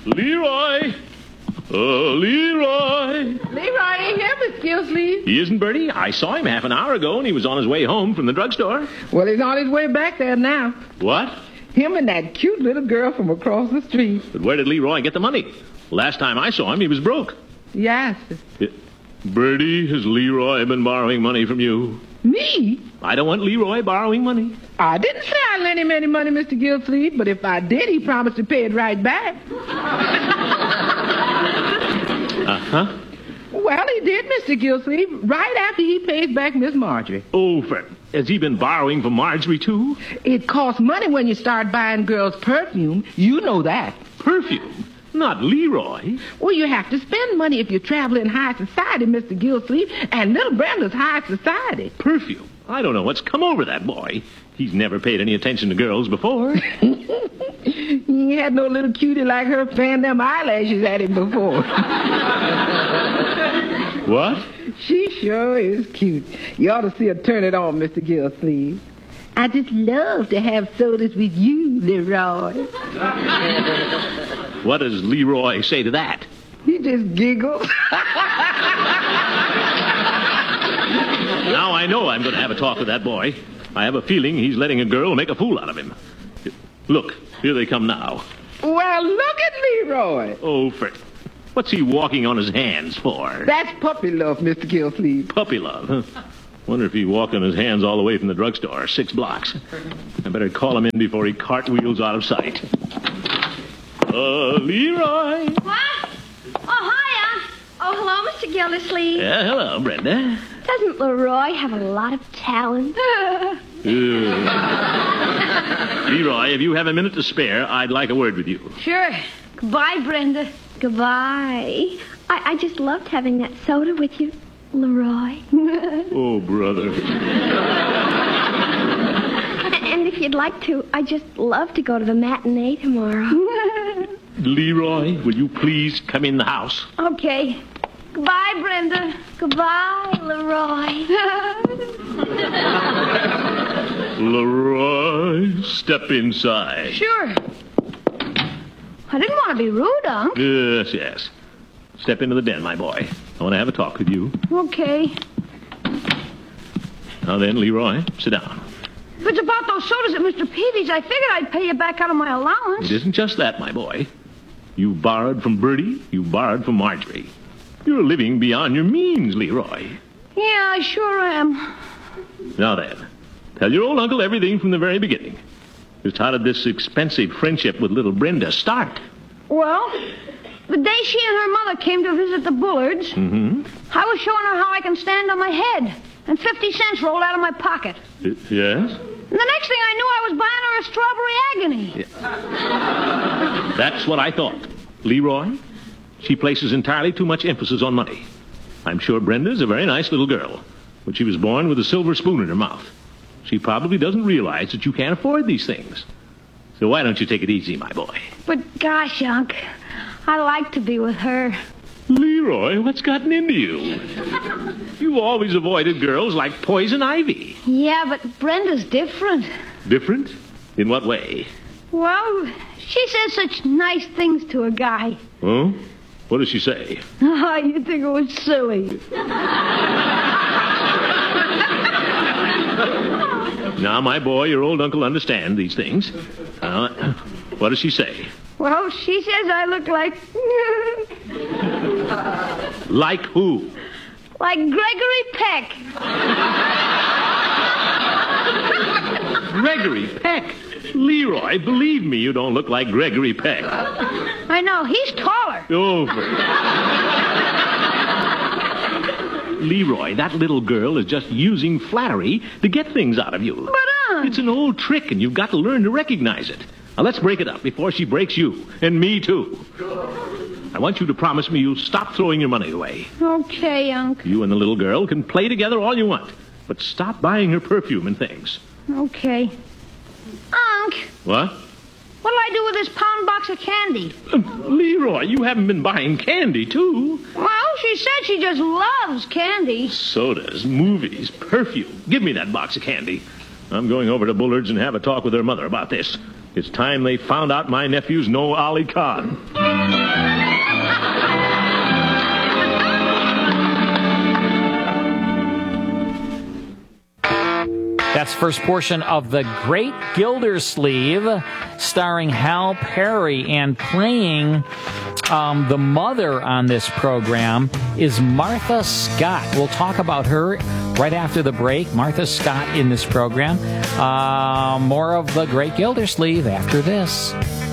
Leroy! Leroy! Leroy ain't here, Miss Gilsleeve. He isn't, Bertie? I saw him half an hour ago, and he was on his way home from the drugstore. Well, he's on his way back there now. What? Him and that cute little girl from across the street. But where did Leroy get the money? Last time I saw him, he was broke. Yes. Bertie, has Leroy been borrowing money from you? Me? I don't want Leroy borrowing money. I didn't say I lent him any money, Mr. Gilsleeve, but if I did, he promised to pay it right back. Uh-huh. Well, he did, Mr. Gilsleeve, right after he pays back Miss Marjorie. Oh, has he been borrowing from Marjorie, too? It costs money when you start buying girls' perfume. You know that. Perfume? Not Leroy. Well, you have to spend money if you travel in high society, Mr. Gilsleeve, and little Brenda's high society. Perfume? I don't know what's come over that boy. He's never paid any attention to girls before. He had no little cutie like her fan them eyelashes at him before. What? She sure is cute. You ought to see her turn it on, Mr. Gilsleeve. I just love to have sodas with you, Leroy. What does Leroy say to that? He just giggles. Now I know I'm going to have a talk with that boy. I have a feeling he's letting a girl make a fool out of him. Look, here they come now. Well, look at Leroy. Oh, what's he walking on his hands for? That's puppy love, Mr. Gilsleeve. Puppy love, huh? Wonder if he walked on his hands all the way from the drugstore, 6 blocks. I better call him in before he cartwheels out of sight. Leroy. What? Oh, hiya. Oh, hello, Mr. Gildersleeve. Yeah, hello, Brenda. Doesn't Leroy have a lot of talent? Leroy, if you have a minute to spare, I'd like a word with you. Sure. Goodbye, Brenda. Goodbye. I just loved having that soda with you, Leroy. Oh, brother. And if you'd like to, I'd just love to go to the matinee tomorrow. Leroy, will you please come in the house? Okay. Goodbye, Brenda. Goodbye, Leroy. Leroy, step inside. Sure. I didn't want to be rude, Unc. Yes. Step into the den, my boy. I want to have a talk with you. Okay. Now then, Leroy, sit down. If it's about those sodas at Mr. Peavy's, I figured I'd pay you back out of my allowance. It isn't just that, my boy. You borrowed from Bertie. You borrowed from Marjorie. You're living beyond your means, Leroy. Yeah, I sure am. Now then, tell your old uncle everything from the very beginning. Just how did this expensive friendship with little Brenda start? Well, the day she and her mother came to visit the Bullards, I was showing her how I can stand on my head, and 50 cents rolled out of my pocket. Yes? And the next thing I knew, I was buying her a strawberry agony. Yeah. That's what I thought. Leroy, she places entirely too much emphasis on money. I'm sure Brenda's a very nice little girl, but she was born with a silver spoon in her mouth. She probably doesn't realize that you can't afford these things. So why don't you take it easy, my boy? But gosh, Unc, I like to be with her. Leroy, what's gotten into you? You always avoided girls like poison ivy. Yeah, but Brenda's different. Different? In what way? Well, she says such nice things to a guy. Oh? What does she say? Oh, you think it was silly. Now, my boy, your old uncle understands these things. What does she say? Well, she says I look like... Like who? Like Gregory Peck. Gregory Peck? Leroy, believe me, you don't look like Gregory Peck. I know, he's taller. Leroy, that little girl is just using flattery to get things out of you. But, It's an old trick, and you've got to learn to recognize it. Now, let's break it up before she breaks you, and me, too. I want you to promise me you'll stop throwing your money away. Okay, Unc. You and the little girl can play together all you want, but stop buying her perfume and things. Okay. Unc, What? what'll I do with this pound box of candy? Leroy, you haven't been buying candy, too. Well, she said she just loves candy. Sodas, movies, perfume. Give me that box of candy. I'm going over to Bullard's and have a talk with her mother about this. It's time they found out my nephews know Ali Khan. That's first portion of The Great Gildersleeve, starring Hal Perry, and playing the mother on this program is Martha Scott. We'll talk about her right after the break. Martha Scott in this program. More of The Great Gildersleeve after this.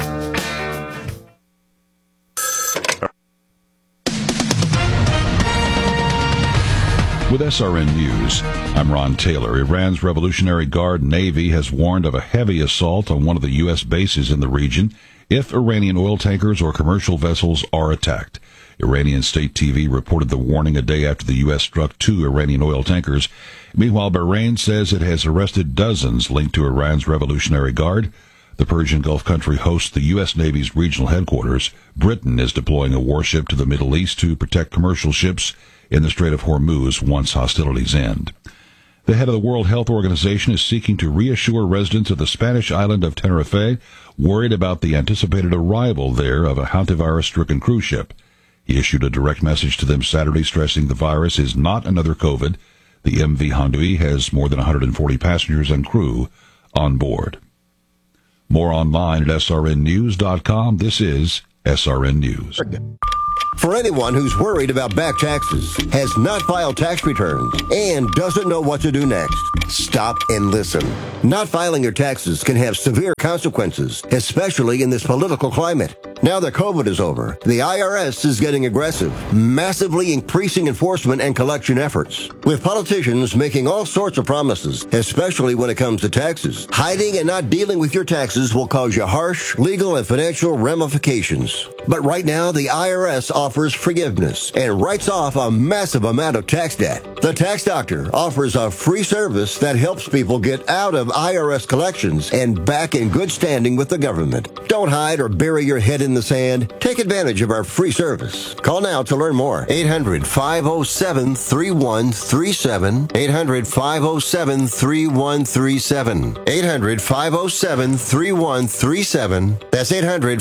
With SRN News, I'm Ron Taylor. Iran's Revolutionary Guard Navy has warned of a heavy assault on one of the U.S. bases in the region if Iranian oil tankers or commercial vessels are attacked. Iranian state TV reported the warning a day after the U.S. struck 2 Iranian oil tankers. Meanwhile, Bahrain says it has arrested dozens linked to Iran's Revolutionary Guard. The Persian Gulf country hosts the U.S. Navy's regional headquarters. Britain is deploying a warship to the Middle East to protect commercial ships in the Strait of Hormuz once hostilities end. The head of the World Health Organization is seeking to reassure residents of the Spanish island of Tenerife worried about the anticipated arrival there of a hantavirus-stricken cruise ship. He issued a direct message to them Saturday stressing the virus is not another COVID. The MV Handui has more than 140 passengers and crew on board. More online at srnnews.com. This is SRN News. For anyone who's worried about back taxes, has not filed tax returns, and doesn't know what to do next, stop and listen. Not filing your taxes can have severe consequences, especially in this political climate. Now that COVID is over, the IRS is getting aggressive, massively increasing enforcement and collection efforts. With politicians making all sorts of promises, especially when it comes to taxes, hiding and not dealing with your taxes will cause you harsh legal and financial ramifications. But right now, the IRS offers forgiveness and writes off a massive amount of tax debt. The Tax Doctor offers a free service that helps people get out of IRS collections and back in good standing with the government. Don't hide or bury your head in the sand. Take advantage of our free service. Call now to learn more. 800-507-3137. 800-507-3137. 800-507-3137. That's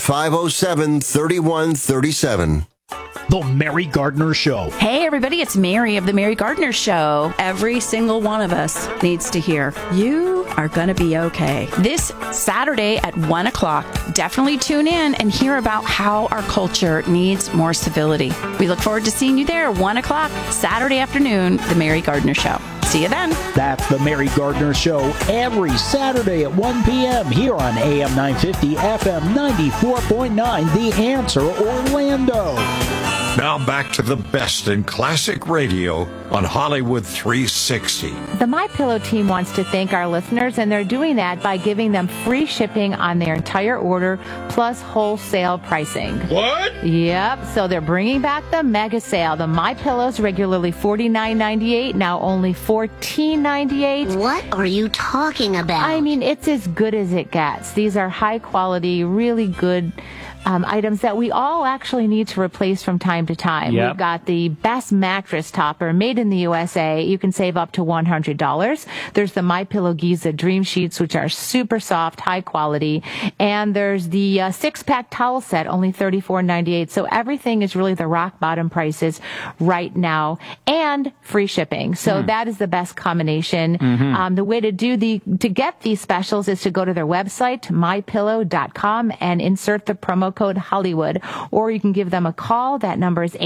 800-507-3137. The Mary Gardner Show. Hey, everybody, it's Mary of The Mary Gardner Show. Every single one of us needs to hear, you are going to be okay. This Saturday at 1 o'clock, definitely tune in and hear about how our culture needs more civility. We look forward to seeing you there, 1 o'clock, Saturday afternoon, The Mary Gardner Show. See you then. That's The Mary Gardner Show every Saturday at 1 p.m. here on AM 950, FM 94.9, The Answer, Orlando. Now back to the best in classic radio on Hollywood 360. The MyPillow team wants to thank our listeners, and they're doing that by giving them free shipping on their entire order plus wholesale pricing. What? Yep. So they're bringing back the mega sale. The MyPillows regularly $49.98, now only $14.98. What are you talking about? I mean, it's as good as it gets. These are high quality, really good items that we all actually need to replace from time to time. Yep. We've got the best mattress topper made in the USA. You can save up to $100. There's the MyPillow Giza Dream Sheets, which are super soft, high quality. And there's the 6-pack towel set, only $34.98. So everything is really the rock bottom prices right now, and free shipping. So that is the best combination. The way to get these specials is to go to their website, mypillow.com, and insert the promo code Hollywood, or you can give them a call. That number is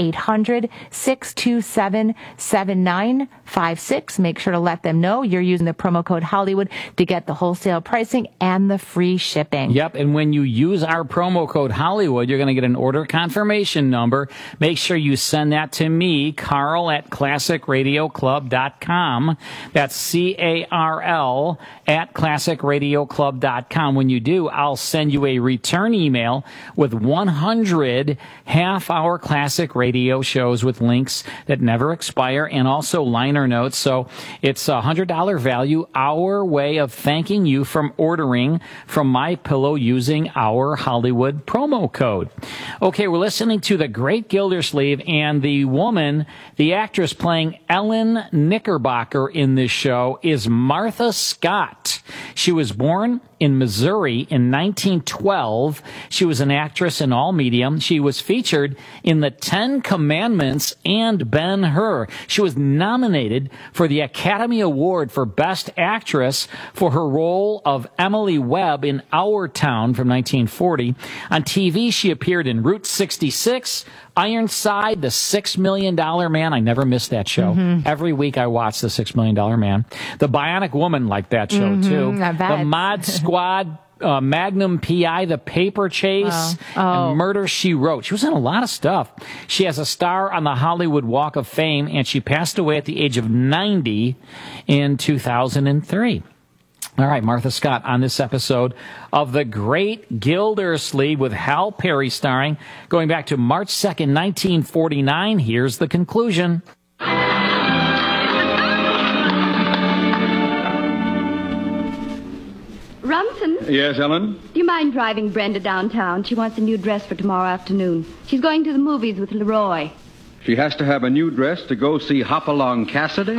800-627-7956. Make sure to let them know you're using the promo code Hollywood to get the wholesale pricing and the free shipping. Yep, and when you use our promo code Hollywood, you're going to get an order confirmation number. Make sure you send that to me, Carl at ClassicRadioClub.com. That's C-A-R-L at ClassicRadioClub.com. When you do, I'll send you a return email with 100 half-hour classic radio shows with links that never expire, and also liner notes. So it's a $100 value, our way of thanking you from ordering from MyPillow using our Hollywood promo code. Okay, we're listening to The Great Gildersleeve, and the woman, the actress playing Ellen Knickerbocker in this show is Martha Scott. She was born in Missouri in 1912. She was an actress in all media. She was featured in The Ten Commandments and Ben-Hur. She was nominated for the Academy Award for Best Actress for her role of Emily Webb in Our Town from 1940. On TV, she appeared in Route 66, Ironside, The $6 Million Man. I never missed that show. Every week I watch The $6 Million Man. The Bionic Woman liked that show, too. I bet. The Mod Squad, Magnum P.I., The Paper Chase, and Murder, She Wrote. She was in a lot of stuff. She has a star on the Hollywood Walk of Fame, and she passed away at the age of 90 in 2003. All right, Martha Scott on this episode of The Great Gildersleeve with Hal Perry starring. Going back to March 2nd, 1949, here's the conclusion. Rumson, Yes, Ellen? do you mind driving Brenda downtown? She wants a new dress for tomorrow afternoon. She's going to the movies with Leroy. She has to have a new dress to go see Hopalong Cassidy?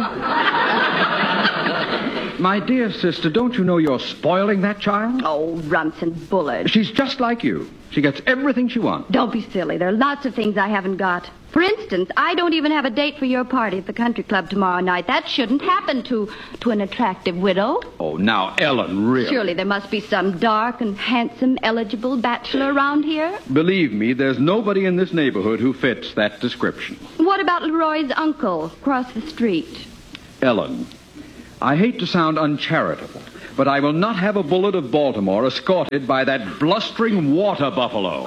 My dear sister, don't you know you're spoiling that child? Oh, Rumson Bullard. She's just like you. She gets everything she wants. Don't be silly. There are lots of things I haven't got. For instance, I don't even have a date for your party at the country club tomorrow night. That shouldn't happen to an attractive widow. Oh, now, Ellen, really? Surely there must be some dark and handsome, eligible bachelor around here. Believe me, there's nobody in this neighborhood who fits that description. What about Leroy's uncle across the street? Ellen, I hate to sound uncharitable, but I will not have a bullet of Baltimore escorted by that blustering water buffalo.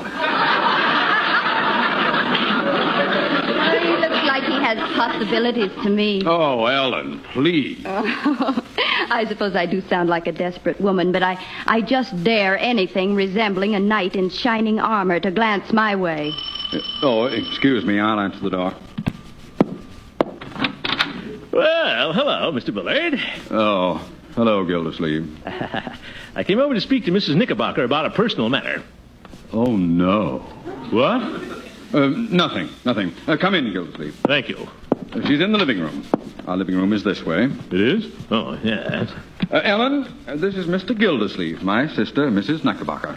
He looks like he has possibilities to me. Oh, Ellen, please. I suppose I do sound like a desperate woman, but I just dare anything resembling a knight in shining armor to glance my way. Excuse me, I'll answer the door. Well, hello, Mr. Bullard. Oh, hello, Gildersleeve. I came over to speak to Mrs. Knickerbocker about a personal matter. Oh, no. What? Nothing. Come in, Gildersleeve. Thank you. She's in the living room. Our living room is this way. It is? Oh, yes. Ellen, this is Mr. Gildersleeve, my sister, Mrs. Knickerbocker.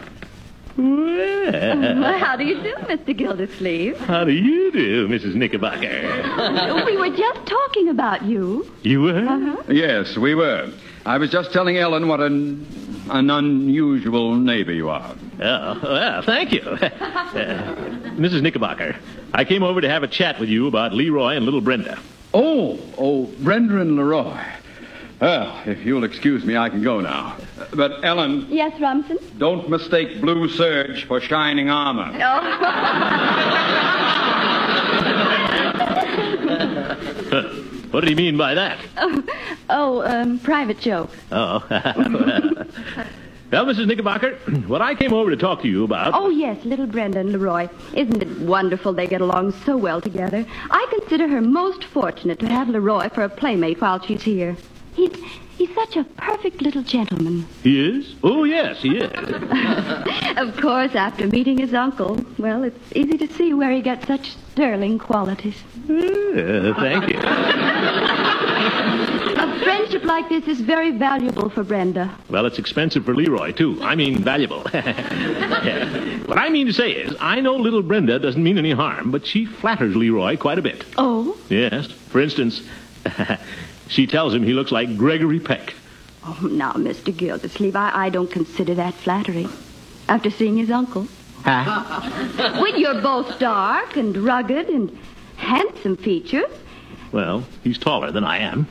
Well, How do you do, Mr. Gildersleeve? how do you do, Mrs. Knickerbocker? We were just talking about you. You were? Yes, we were. I was just telling Ellen what an unusual neighbor you are. Oh, well, thank you. Mrs. Knickerbocker, I came over to have a chat with you about Leroy and little Brenda. Oh, Brenda and Leroy. Well, if you'll excuse me, I can go now. But, Ellen... Yes, Rumson? Don't mistake blue serge for shining armor. What did he mean by that? Private joke. Oh. Well, Mrs. Knickerbocker, what I came over to talk to you about... Oh, yes, little Brenda and Leroy. Isn't it wonderful they get along so well together? I consider her most fortunate to have Leroy for a playmate while she's here. He's such a perfect little gentleman. He is? Oh, yes, he is. Of course, after meeting his uncle, well, it's easy to see where he gets such sterling qualities. Thank you. A friendship like this is very valuable for Brenda. Well, it's expensive for Leroy, too. I mean, valuable. What I mean to say is, I know little Brenda doesn't mean any harm, but she flatters Leroy quite a bit. Oh? Yes. For instance... She tells him he looks like Gregory Peck. Oh, now, Mr. Gildersleeve, I don't consider that flattering. After seeing his uncle. When you're both dark and rugged and handsome features. Well, he's taller than I am.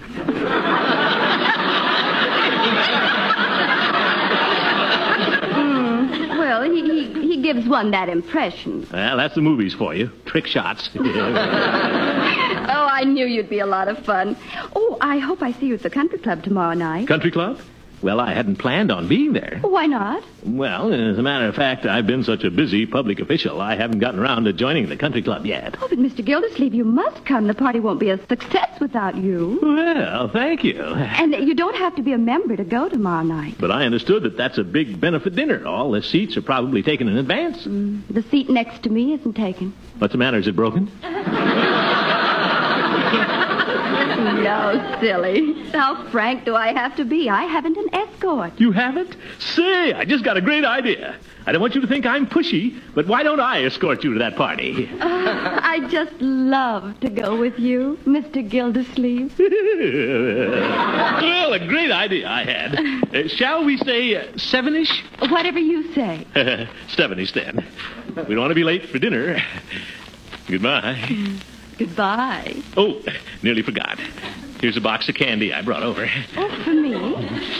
Well, he gives one that impression. Well, that's the movies for you. Trick shots. Oh, I knew you'd be a lot of fun. Oh, I hope I see you at the country club tomorrow night. Country club? Well, I hadn't planned on being there. Why not? Well, as a matter of fact, I've been such a busy public official, I haven't gotten around to joining the country club yet. Oh, but Mr. Gildersleeve, you must come. The party won't be a success without you. Well, thank you. And you don't have to be a member to go tomorrow night. But I understood that that's a big benefit dinner. All the seats are probably taken in advance. The seat next to me isn't taken. What's the matter? Is it broken? No, silly. How frank do I have to be? I haven't an escort. You haven't? Say, I just got a great idea. I don't want you to think I'm pushy, but why don't I escort you to that party? I just love to go with you, Mr. Gildersleeve. Well, a great idea I had. Shall we say 7-ish? Whatever you say. 7-ish then. We don't want to be late for dinner. Goodbye. Goodbye. Oh, nearly forgot. Here's a box of candy I brought over. Oh, for me?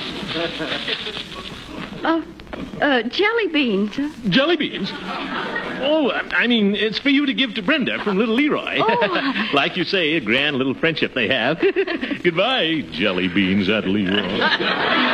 Jelly beans. Jelly beans? Oh, I mean, it's for you to give to Brenda from little Leroy. Oh. Like you say, a grand little friendship they have. Goodbye, jelly beans at Leroy.